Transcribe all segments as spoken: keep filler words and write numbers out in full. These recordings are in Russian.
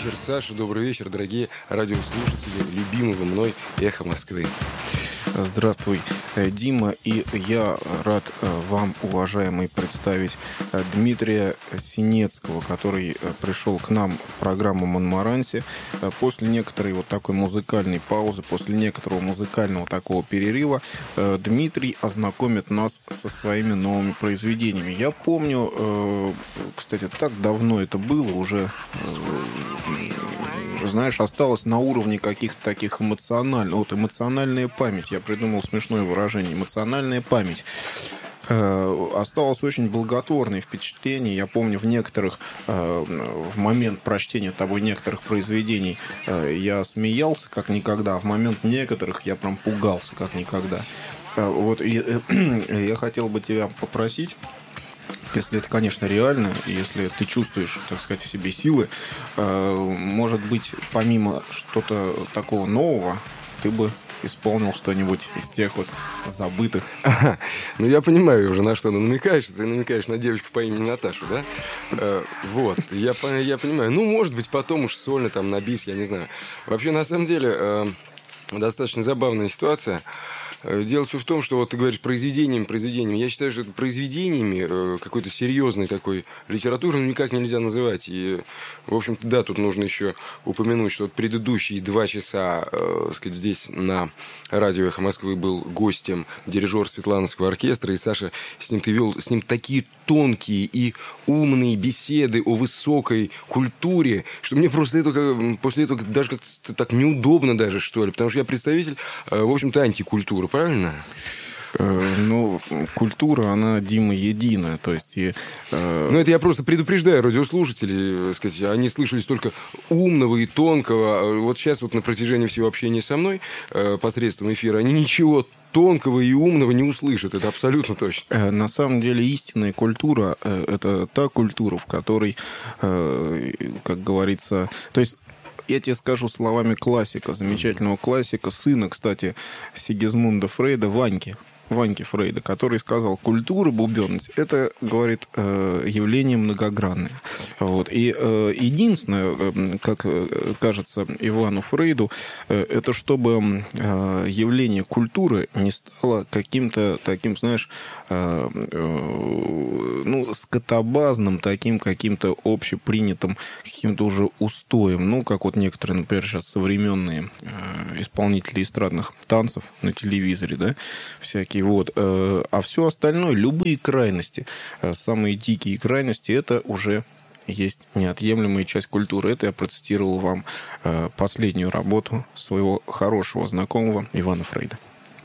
вечер, Саша, добрый вечер, дорогие радиослушатели любимого мной «Эхо Москвы». Здравствуй, Дима, и я рад вам, уважаемый, представить Дмитрия Синецкого, который пришел к нам в программу «Монмаранси» после некоторой вот такой музыкальной паузы, после некоторого музыкального такого перерыва. Дмитрий ознакомит нас со своими новыми произведениями. Я помню, кстати, так давно это было, уже, знаешь, осталось на уровне каких-то таких эмоциональных, вот эмоциональная память. Я придумал смешное выражение. Эмоциональная память. Э, осталось очень благотворное впечатление. Я помню, в некоторых, э, в момент прочтения тобой некоторых произведений э, я смеялся как никогда, а в момент некоторых я прям пугался как никогда. Э, вот, и, э, я хотел бы тебя попросить, если это, конечно, реально, если ты чувствуешь, так сказать, в себе силы, э, может быть, помимо что-то такого нового, ты бы исполнил что-нибудь из тех вот забытых. Ага. Ну, я понимаю уже, на что ты намекаешь. Ты намекаешь на девочку по имени Наташу, да? Э, вот, я, я понимаю. Ну, может быть, потом уж сольно, там, на бис, я не знаю. Вообще, на самом деле, э, достаточно забавная ситуация. Дело все в том, что вот ты говоришь произведениями, произведениями. Я считаю, что это произведениями э, какой-то серьезной такой литературы ну, никак нельзя называть. И, в общем-то, да, тут нужно еще упомянуть, что вот предыдущие два часа, э, сказать, здесь на радио «Эхо Москвы» был гостем дирижер Светлановского оркестра, и Саша, с ним ты вел, с ним такие тонкие и умные беседы о высокой культуре, что мне просто это, после этого даже как-то так неудобно даже, что ли, потому что я представитель, э, в общем-то, антикультуры. Правильно? Ну, культура, она, Дима, единая. То есть, и, э... Ну, это я просто предупреждаю радиослушателей, сказать, они слышали столько умного и тонкого. Вот сейчас вот на протяжении всего общения со мной э, посредством эфира они ничего тонкого и умного не услышат. Это абсолютно точно. На самом деле истинная культура – это та культура, в которой, э, как говорится... То есть я тебе скажу словами классика, замечательного классика, сына, кстати, Сигизмунда Фрейда, Ваньки. Ваньки Фрейда, который сказал, культура, бубенность, это, говорит, явление многогранное. Вот. И единственное, как кажется Ивану Фрейду, это чтобы явление культуры не стало каким-то таким, знаешь, ну, скотобазным, таким каким-то общепринятым, каким-то уже устоем. Ну, как вот некоторые, например, сейчас современные исполнители эстрадных танцев на телевизоре, да, всякие. Вот. А все остальное, любые крайности, самые дикие крайности, это уже есть неотъемлемая часть культуры. Это я процитировал вам последнюю работу своего хорошего знакомого Ивана Фрейда.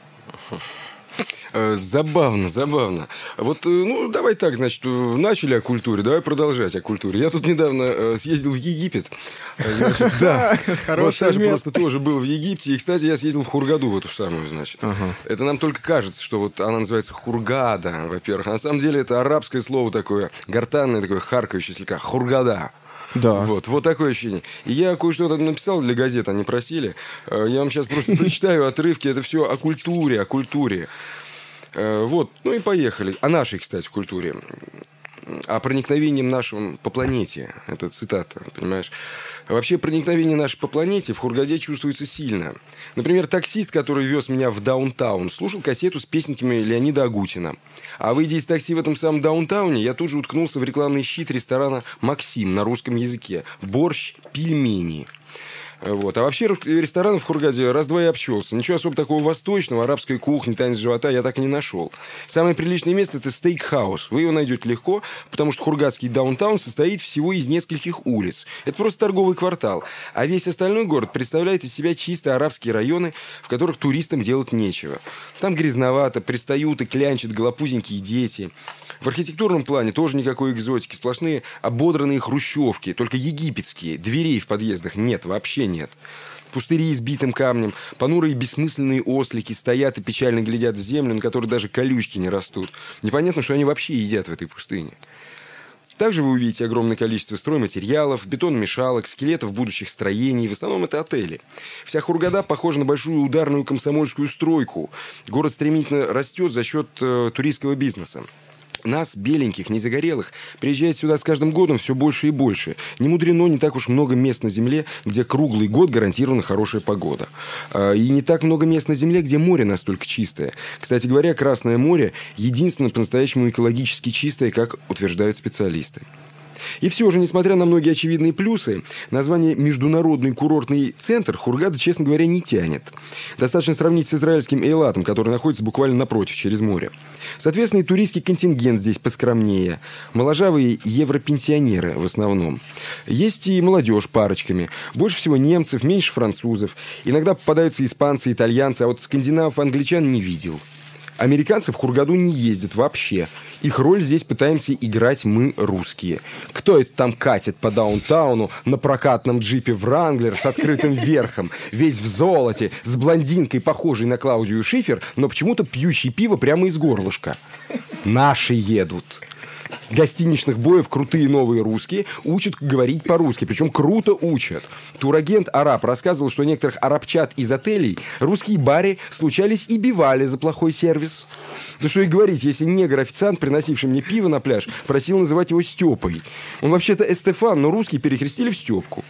Забавно, забавно. Вот, ну, давай так, значит, начали о культуре, давай продолжать о культуре. Я тут недавно съездил в Египет. Значит, да. Вот Саша просто тоже был в Египте. И, кстати, я съездил в Хургаду, в эту самую, значит. Ага. Это нам только кажется, что вот она называется Хургада, во-первых. А на самом деле это арабское слово такое, гортанное, такое харкающее слегка. Хургада. Да. Вот, вот такое ощущение. И я кое-что там написал для газет, они просили. Я вам сейчас просто прочитаю отрывки. Это все о культуре, о культуре. Вот, ну и поехали. О нашей, кстати, культуре. О проникновении нашим по планете. Это цитата, понимаешь? Вообще, проникновение наше по планете в Хургаде чувствуется сильно. Например, таксист, который вез меня в даунтаун, слушал кассету с песенками Леонида Агутина. А выйдя из такси в этом самом даунтауне, я тут же уткнулся в рекламный щит ресторана «Максим» на русском языке. Борщ, пельмени. Вот. А вообще ресторанов в Хургаде раз-два и обчелся. Ничего особо такого восточного, арабской кухни, танец живота я так и не нашел. Самое приличное место – это стейк-хаус. Вы его найдете легко, потому что хургадский даунтаун состоит всего из нескольких улиц. Это просто торговый квартал. А весь остальной город представляет из себя чисто арабские районы, в которых туристам делать нечего. Там грязновато, пристают и клянчат голопузенькие дети. В архитектурном плане тоже никакой экзотики. Сплошные ободранные хрущевки, только египетские. Дверей в подъездах нет, вообще нет. Пустыри с битым камнем, понурые бессмысленные ослики стоят и печально глядят в землю, на которой даже колючки не растут. Непонятно, что они вообще едят в этой пустыне. Также вы увидите огромное количество стройматериалов, бетономешалок, скелетов будущих строений. В основном это отели. Вся Хургада похожа на большую ударную комсомольскую стройку. Город стремительно растет за счет э, туристского бизнеса. Нас, беленьких, не загорелых, приезжает сюда с каждым годом все больше и больше. Не мудрено, не так уж много мест на земле, где круглый год гарантирована хорошая погода. И не так много мест на земле, где море настолько чистое. Кстати говоря, Красное море единственное по-настоящему экологически чистое, как утверждают специалисты. И все же, несмотря на многие очевидные плюсы, название «Международный курортный центр» Хургада, честно говоря, не тянет. Достаточно сравнить с израильским Эйлатом, который находится буквально напротив, через море. Соответственно, и туристский контингент здесь поскромнее. Моложавые европенсионеры в основном. Есть и молодежь парочками. Больше всего немцев, меньше французов. Иногда попадаются испанцы, итальянцы, а вот скандинавов, англичан не видел. Американцы в Хургаду не ездят вообще. Их роль здесь пытаемся играть мы, русские. Кто это там катит по даунтауну на прокатном джипе Вранглер с открытым верхом, весь в золоте, с блондинкой, похожей на Клаудию Шифер, но почему-то пьющей пиво прямо из горлышка? Наши едут. Гостиничных боев крутые новые русские учат говорить по-русски, причем круто учат. Турагент араб рассказывал, что некоторых арабчат из отелей русские бари случались и бивали за плохой сервис. Да что и говорить, если негр-официант, приносивший мне пиво на пляж, просил называть его Степой. Он вообще-то Эстефан, но русские перекрестили в Степку.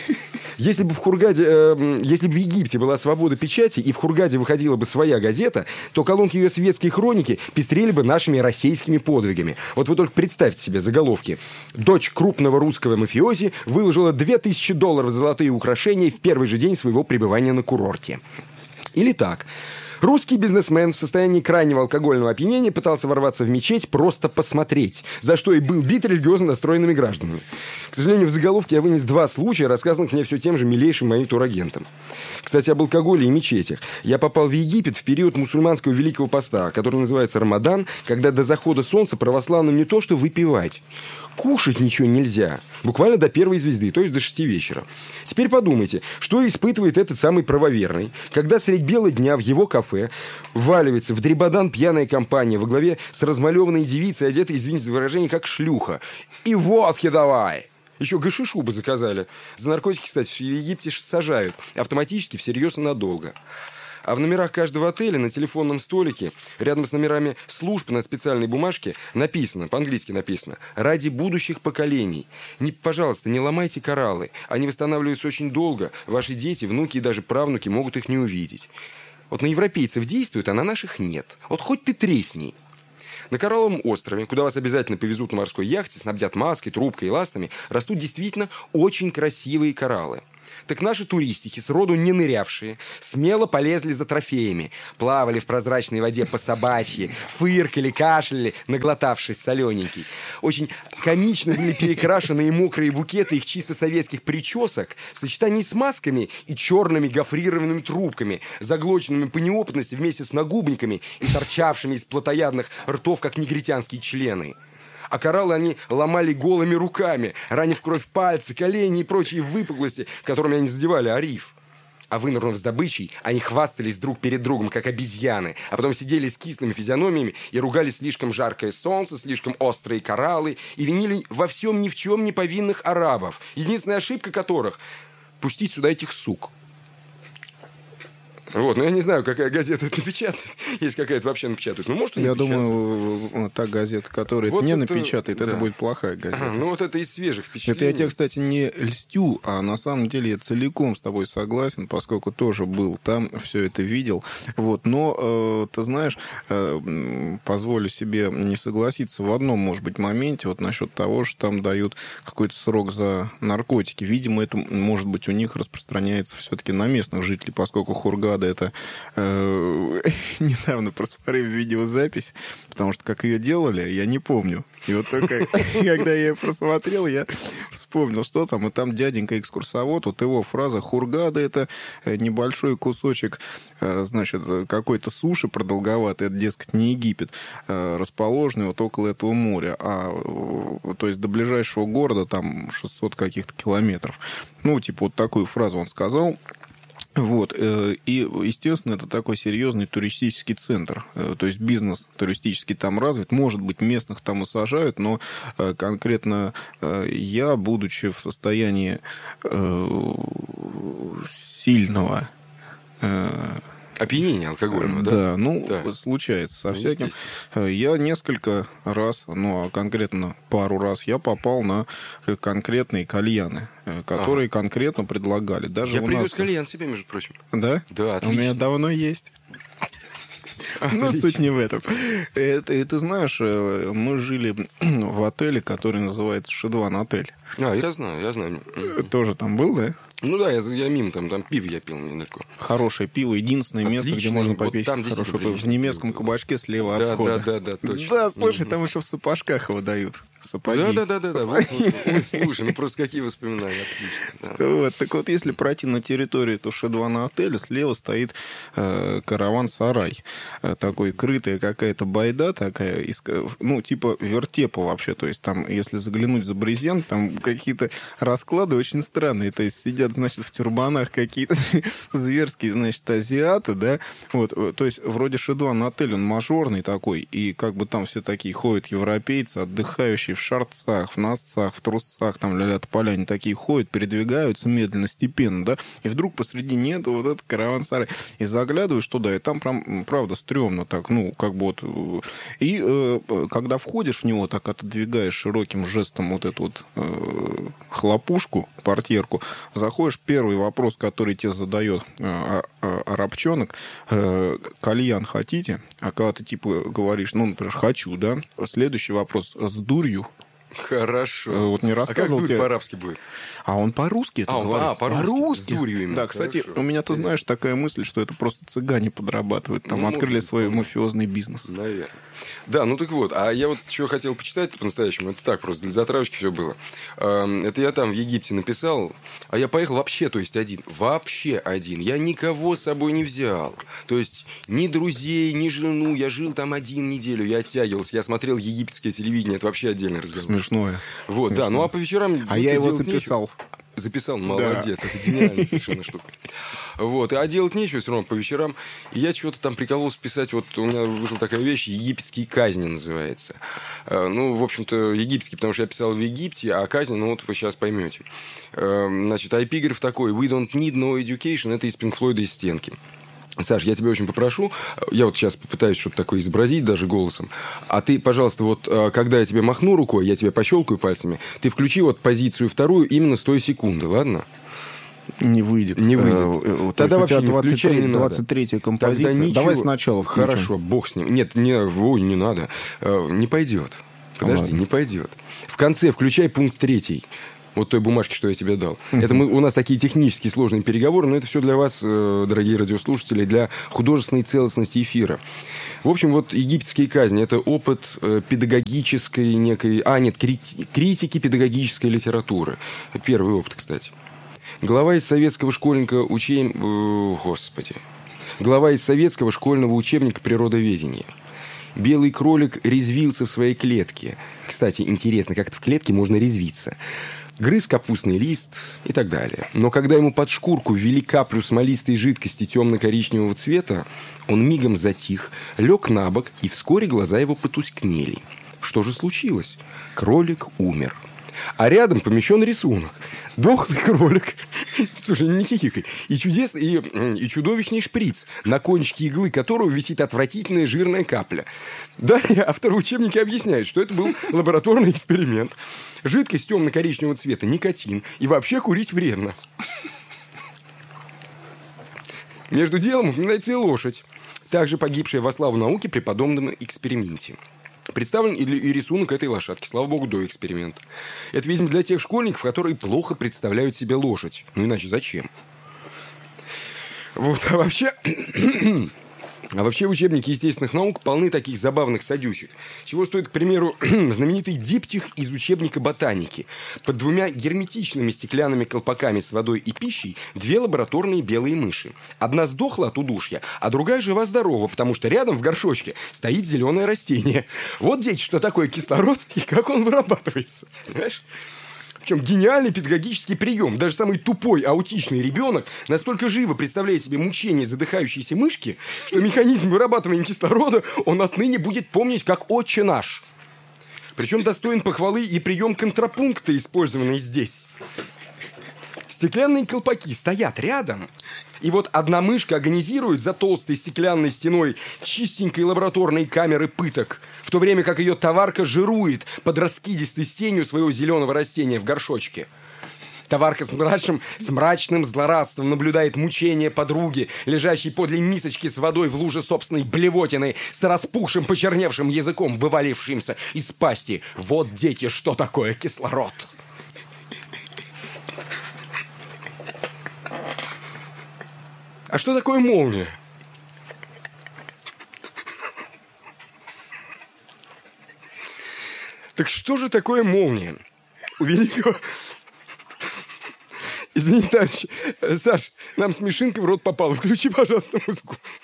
Если бы в Хургаде, э, если бы в Египте была свобода печати и в Хургаде выходила бы своя газета, то колонки ее светской хроники пестрели бы нашими российскими подвигами. Вот вы только представьте себе заголовки. Дочь крупного русского мафиози выложила две тысячи долларов золотые украшения в первый же день своего пребывания на курорте. Или так. Русский бизнесмен в состоянии крайнего алкогольного опьянения пытался ворваться в мечеть просто посмотреть, за что и был бит религиозно настроенными гражданами. К сожалению, в заголовке я вынес два случая, рассказанных мне все тем же милейшим моим турагентом. Кстати, об алкоголе и мечетях. Я попал в Египет в период мусульманского Великого Поста, который называется Рамадан, когда до захода солнца православным не то что выпивать. Кушать ничего нельзя. Буквально до первой звезды, то есть до шести вечера. Теперь подумайте, что испытывает этот самый правоверный, когда средь бела дня в его кафе вваливается в дребодан пьяная компания во главе с размалеванной девицей, одетой, извините за выражение, как шлюха. И водки давай! Еще гашишу бы заказали. За наркотики, кстати, в Египте сажают. Автоматически, всерьез и надолго. А в номерах каждого отеля на телефонном столике, рядом с номерами служб на специальной бумажке, написано, по-английски написано, «Ради будущих поколений». Не, пожалуйста, не ломайте кораллы. Они восстанавливаются очень долго. Ваши дети, внуки и даже правнуки могут их не увидеть. Вот на европейцев действует, а на наших нет. Вот хоть ты тресни. На Коралловом острове, куда вас обязательно повезут на морской яхте, снабдят маской, трубкой и ластами, растут действительно очень красивые кораллы. Так наши туристики, сроду не нырявшие, смело полезли за трофеями, плавали в прозрачной воде по собачьи, фыркали, кашляли, наглотавшись солененький. Очень комично были перекрашенные мокрые букеты их чисто советских причесок в сочетании с масками и черными гофрированными трубками, заглоченными по неопытности вместе с нагубниками и торчавшими из плотоядных ртов, как негритянские члены. А кораллы они ломали голыми руками, ранив кровь пальцы, колени и прочие выпуклости, которыми они задевали о риф. А вынырнув с добычей, они хвастались друг перед другом, как обезьяны, а потом сидели с кислыми физиономиями и ругали слишком жаркое солнце, слишком острые кораллы и винили во всем ни в чем не повинных арабов, единственная ошибка которых – пустить сюда этих сук. Вот, но я не знаю, какая газета это напечатает, если какая-то вообще напечатает. Ну, может, и Я напечатает. думаю, та газета, которая Вот не это, напечатает, да. это будет плохая газета. Ага, ну, вот это из свежих впечатлений. Это я тебе, кстати, не льстю, а на самом деле я целиком с тобой согласен, поскольку тоже был там, все это видел. Вот, но, э, ты знаешь, э, позволю себе не согласиться в одном, может быть, моменте, вот насчет того, что там дают какой-то срок за наркотики. Видимо, это, может быть, у них распространяется все-таки на местных жителей, поскольку Хургада это э, недавно просмотрел видеозапись, потому что как ее делали, я не помню. И вот только когда я ее просмотрел, я вспомнил, что там. И там дяденька-экскурсовод, вот его фраза «Хургада» — это небольшой кусочек, значит, какой-то суши продолговатый, это, дескать, не Египет, расположенный вот около этого моря. А, то есть до ближайшего города там шестьсот каких-то километров. Ну, типа вот такую фразу он сказал. Вот, и, естественно, это такой серьезный туристический центр, то есть бизнес туристический там развит, может быть, местных там и сажают, но конкретно я, будучи в состоянии сильного Опьянение алкогольного, да? Да, ну, да. случается со Ну, всяким. Я несколько раз, ну, а конкретно пару раз, я попал на конкретные кальяны, которые ага. конкретно предлагали. Даже я у привез нас... кальян себе, между прочим. Да? Да, отлично. У меня давно есть. Но суть не в этом. Это, и ты знаешь, мы жили в отеле, который называется Шедван отель. А, я знаю, я знаю. Тоже там был, да? Ну да, я, я мимо, там, там пиво я пил недалеко. Хорошее пиво, единственное Отлично, место, где можно попить вот хорошее пиво. В немецком кабачке слева да, от входа. Да, да, да, точно. Да, слушай, там еще в сапожках его дают. Сапоги. Да, да, да, да. Вот, вот, ой, слушай, ну просто какие воспоминания, отлично. Да. Вот, так вот, если пройти на территорию этого Шедвана отеля, слева стоит э, караван-сарай. Э, такой крытая какая-то байда такая, из, ну, типа вертепа вообще. То есть там, если заглянуть за брезент, там какие-то расклады очень странные. То есть сидят, значит, в тюрбанах какие-то зверские, значит, азиаты, да. Вот, то есть вроде Шедван отель, он мажорный такой, и как бы там все такие ходят европейцы, отдыхающие в шортцах, в носцах, в трусцах, там ля-ля тополя, они такие ходят, передвигаются медленно, степенно, да, и вдруг посредине этого вот этот караван-сарай. И заглядываешь туда, и там, прям, правда, стрёмно так, ну, как бы вот... И э, когда входишь в него, так отодвигаешь широким жестом вот эту вот э, хлопушку, портьерку, заходишь, первый вопрос, который тебе задает э, э, арабчонок, э, кальян хотите? А когда ты, типа, говоришь, ну, например, хочу, да, следующий вопрос, с дурью? Хорошо. Вот не рассказывал а как тебе... по-арабски будет? А он по-русски это а, он, говорит. А, по-русски. по-русски. С дурью именно. Да, кстати, Хорошо. у меня, ты знаешь, такая мысль, что это просто цыгане подрабатывают. Там ну, открыли может, свой может. мафиозный бизнес. Наверное. Да, ну так вот. А я вот что хотел почитать по-настоящему. Это так просто, для затравочки все было. Это я там в Египте написал. А я поехал вообще, то есть один. Вообще один. Я никого с собой не взял. То есть ни друзей, ни жену. Я жил там один неделю. Я оттягивался. Я смотрел египетское телевидение. Это вообще отдельный разговор. Смешное. Вот, Смешно. да. Ну а по вечерам... А я его записал. Нечего. Записал, молодец, да. Это гениальная совершенно штука. Вот, а делать нечего все равно по вечерам. И я чего-то там прикололся писать, вот у меня вышла такая вещь, египетские казни называется. Ну, в общем-то, египетский, потому что я писал в Египте, а казни, ну вот вы сейчас поймете. Значит, а эпиграф такой: «We don't need no education», это из Pink Floyd, из «Стенки». Саш, я тебя очень попрошу, я вот сейчас попытаюсь что-то такое изобразить даже голосом, а ты, пожалуйста, вот когда я тебе махну рукой, я тебя пощелкаю пальцами, ты включи вот позицию вторую именно с той секунды, ладно? Не выйдет. Не выйдет. Э, Тогда вообще не включай, не надо. двадцать третья композиция. Ничего... Давай сначала включим. Хорошо, бог с ним. Нет, не, ой, не надо. Не пойдет. Подожди, Ладно. не пойдет. В конце включай пункт третий. Вот той бумажки, что я тебе дал. Uh-huh. Это мы, у нас такие технически сложные переговоры, но это все для вас, дорогие радиослушатели, для художественной целостности эфира. В общем, вот египетские казни – это опыт педагогической некой... А, нет, крити... критики педагогической литературы. Первый опыт, кстати. Глава из советского школьника учеб... Господи. Глава из советского школьного учебника природоведения. Белый кролик резвился в своей клетке. Кстати, интересно, как-то в клетке можно резвиться. Грыз капустный лист и так далее. Но когда ему под шкурку ввели каплю смолистой жидкости темно-коричневого цвета, он мигом затих, лег на бок, и вскоре глаза его потускнели. Что же случилось? Кролик умер. А рядом помещен рисунок. Дохлый кролик. Слушай, не хихикай. И чудесный, и, и чудовищный шприц, на кончике иглы которого висит отвратительная жирная капля. Далее автор учебника объясняет, что это был лабораторный эксперимент. Жидкость темно-коричневого цвета, никотин. И вообще курить вредно. Между делом упоминается и лошадь, также погибшая во славу науки при подобном эксперименте. Представлен и рисунок этой лошадки, слава богу, до эксперимента. Это, видимо, для тех школьников, которые плохо представляют себе лошадь. Ну, иначе зачем? Вот, а вообще... А вообще учебники естественных наук полны таких забавных садючек. Чего стоит, к примеру, знаменитый диптих из учебника ботаники. Под двумя герметичными стеклянными колпаками с водой и пищей две лабораторные белые мыши. Одна сдохла от удушья, а другая жива-здорова, потому что рядом в горшочке стоит зеленое растение. Вот, дети, что такое кислород и как он вырабатывается. Понимаешь? Причем гениальный педагогический прием. Даже самый тупой аутичный ребенок настолько живо представляет себе мучения задыхающейся мышки, что механизм вырабатывания кислорода он отныне будет помнить как «Отче наш». Причем достоин похвалы и прием контрапункта, использованный здесь. Стеклянные колпаки стоят рядом, и вот одна мышка агонизирует за толстой стеклянной стеной чистенькой лабораторной камеры пыток, в то время как ее товарка жирует под раскидистой тенью своего зеленого растения в горшочке. Товарка с мрачным, с мрачным злорадством наблюдает мучения подруги, лежащей подле мисочки с водой в луже собственной блевотины, с распухшим, почерневшим языком, вывалившимся из пасти. Вот, дети, что такое кислород. А что такое молния? Так что же такое молния? У великого... Извини, товарищ. Саш, нам смешинка в рот попала. Включи, пожалуйста, музыку.